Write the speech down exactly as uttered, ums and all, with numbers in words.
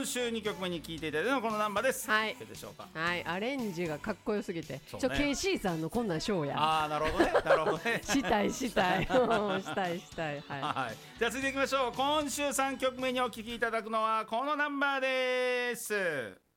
今週にきょくめに聴いていただいたのはこのナンバーです。 はい、 いかがでしょうか。 はい、アレンジがかっこよすぎて、 ね、 ちょ ケーシー さんのこんなんショーや。 ああ、なるほどね、なるほどね。 したいしたいしたいしたい、はい、 はい、じゃあ続いていきましょう。今週さんきょくめにお聴きいただくのはこのナンバーです。